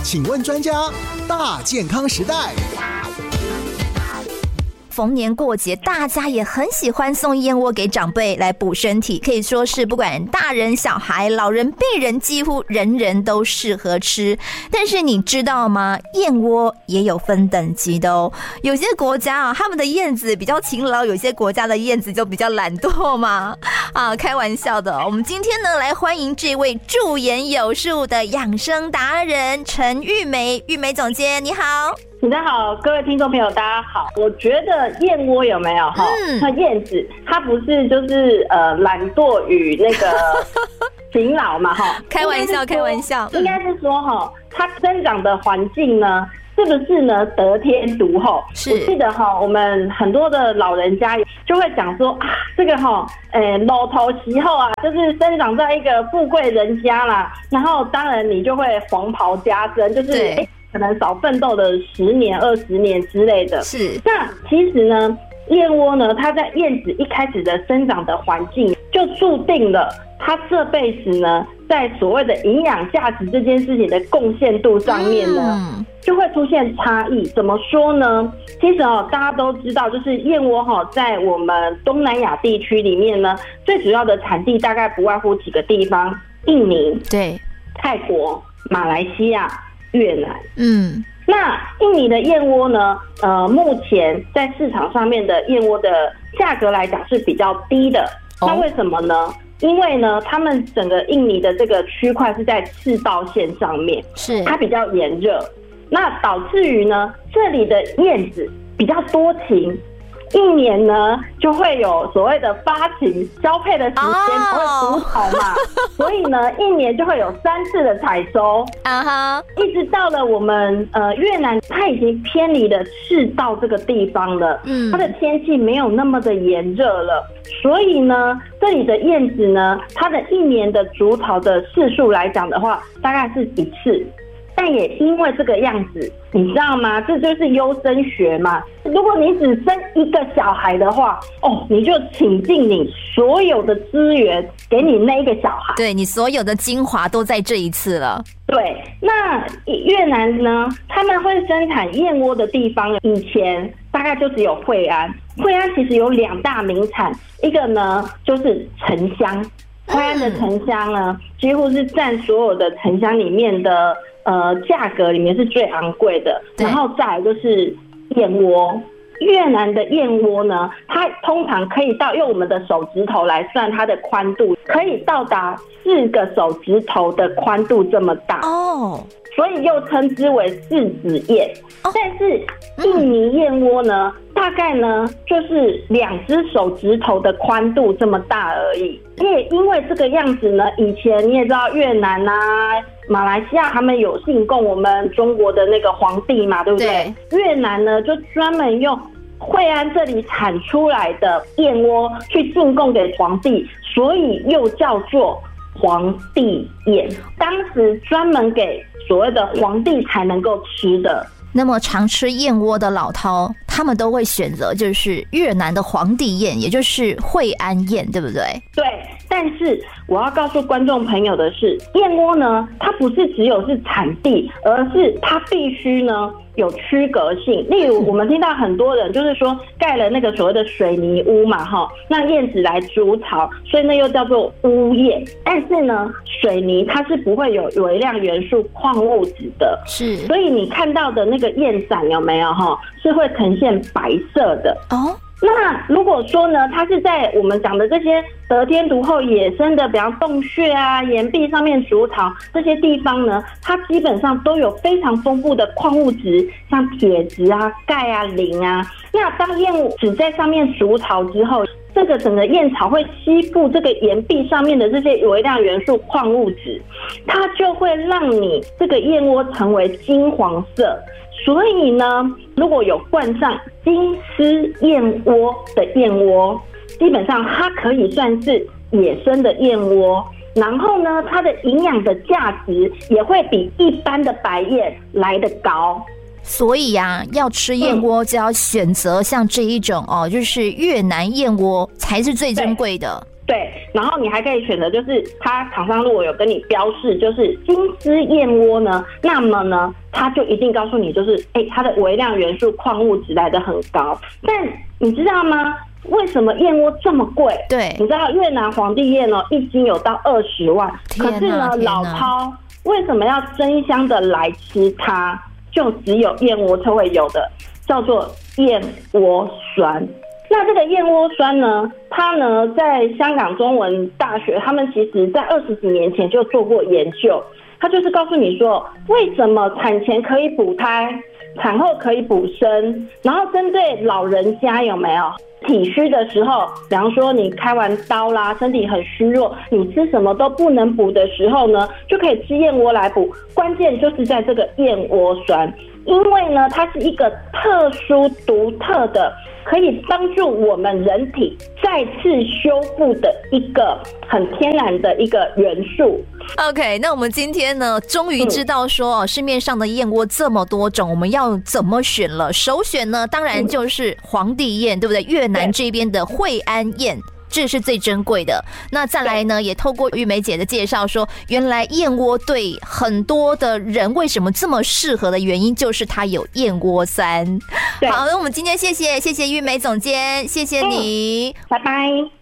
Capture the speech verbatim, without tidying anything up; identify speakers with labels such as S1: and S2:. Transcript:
S1: 请问专家，大健康时代。
S2: 逢年过节，大家也很喜欢送燕窝给长辈来补身体，可以说是不管大人小孩老人病人几乎人人都适合吃。但是你知道吗，燕窝也有分等级的哦。有些国家啊，他们的燕子比较勤劳，有些国家的燕子就比较懒惰嘛。啊，开玩笑的。我们今天呢，来欢迎这位驻颜有术的养生达人陈玉梅，玉梅总监你好。
S3: 大家好，各位听众朋友，大家好。我觉得燕窝有没有哈？嗯，它燕子它不是就是呃懒惰与那个勤劳嘛哈？
S2: 开玩笑，开玩笑。
S3: 应该是说哈，它生长的环境呢，是不是呢得天独厚？是。我记得哈，我们很多的老人家就会讲说啊，这个哈，呃，老头其后啊，就是生长在一个富贵人家啦，然后当然你就会黄袍加身，就是。可能少奋斗的十年、二十年之类的。是。那其实呢，燕窝呢，它在燕子一开始的生长的环境，就注定了它这辈子呢，在所谓的营养价值这件事情的贡献度上面呢，嗯、就会出现差异。怎么说呢？其实哦，大家都知道，就是燕窝哈、哦，在我们东南亚地区里面呢，最主要的产地大概不外乎几个地方：印尼、对、泰国、马来西亚。越南，嗯，那印尼的燕窝呢？呃，目前在市场上面的燕窝的价格来讲是比较低的。哦、那为什么呢？因为呢，他们整个印尼的这个区块是在赤道线上面，是它比较炎热，那导致于呢，这里的燕子比较多情。一年呢就会有所谓的发情交配的时间，会筑巢嘛，所以呢一年就会有三次的采收啊哈，一直到了我们呃越南，它已经偏离了赤道这个地方了，嗯，它的天气没有那么的炎热了，所以呢这里的燕子呢，它的一年的筑巢的次数来讲的话，大概是一次。但也因为这个样子，你知道吗？这就是优生学嘛。如果你只生一个小孩的话，哦，你就倾尽你所有的资源给你那一个小孩，
S2: 对，你所有的精华都在这一次了。
S3: 对，那越南呢，他们会生产燕窝的地方，以前大概就只有惠安。惠安其实有两大名产，一个呢就是沉香，惠安的沉香呢，几乎是占所有的沉香里面的。呃，价格里面是最昂贵的，然后再来就是燕窝。越南的燕窝呢，它通常可以到用我们的手指头来算它的宽度，可以到达四个手指头的宽度这么大哦，所以又称之为四指燕。哦、但是印尼燕窝呢，大概呢就是两只手指头的宽度这么大而已。也因为这个样子呢，以前你也知道越南啊。马来西亚他们有进贡我们中国的那个皇帝嘛，对不对？对。越南呢就专门用惠安这里产出来的燕窝去进贡给皇帝，所以又叫做皇帝燕。当时专门给所谓的皇帝才能够吃的。
S2: 那么常吃燕窝的老饕，他们都会选择就是越南的皇帝燕，也就是惠安燕，对不对？
S3: 对。但是我要告诉观众朋友的是，燕窝呢，它不是只有是产地，而是它必须呢有区隔性。例如，我们听到很多人就是说盖了那个所谓的水泥屋嘛，哈，让燕子来筑巢，所以那又叫做屋燕。但是呢，水泥它是不会有微量元素矿物质的，是，所以你看到的那个燕伞有没有哈，是会呈现白色的哦。那如果说呢，它是在我们讲的这些得天独厚野生的，比方洞穴啊、岩壁上面筑巢这些地方呢，它基本上都有非常丰富的矿物质，像铁质啊、钙啊、磷啊。那当燕子在上面筑巢之后，这个整个燕巢会吸附这个岩壁上面的这些微量元素矿物质，它就会让你这个燕窝成为金黄色。所以呢，如果有冠上金丝燕窝的燕窝，基本上它可以算是野生的燕窝，然后呢，它的营养的价值也会比一般的白燕来得高。
S2: 所以啊，要吃燕窝就要选择像这一种哦，就是越南燕窝才是最珍贵的。
S3: 对，然后你还可以选择，就是它厂商如果有跟你标示，就是金丝燕窝呢，那么呢，它就一定告诉你，就是哎，它的微量元素、矿物质来得很高。但你知道吗？为什么燕窝这么贵？
S2: 对，
S3: 你知道越南皇帝燕哦，一斤有到二十万，可是呢，老饕为什么要争相的来吃它？就只有燕窝才会有的，叫做燕窝酸。那这个燕窝酸呢，它呢在香港中文大学，他们其实在二十几年前就做过研究，它就是告诉你说，为什么产前可以补胎，产后可以补身，然后针对老人家有没有体虚的时候，比方说你开完刀啦，身体很虚弱，你吃什么都不能补的时候呢，就可以吃燕窝来补。关键就是在这个燕窝酸，因为呢，它是一个特殊独特的，可以帮助我们人体再次修复的一个很天然的一个元素。
S2: OK， 那我们今天呢，终于知道说、嗯、市面上的燕窝这么多种，我们要怎么选了？首选呢，当然就是皇帝燕，对不对？越南这边的惠安燕。这是最珍贵的。那再来呢，也透过玉梅姐的介绍说，原来燕窝对很多的人为什么这么适合的原因，就是它有燕窝酸。好，那我们今天谢谢谢谢玉梅总监，谢谢你，
S3: 嗯、拜拜。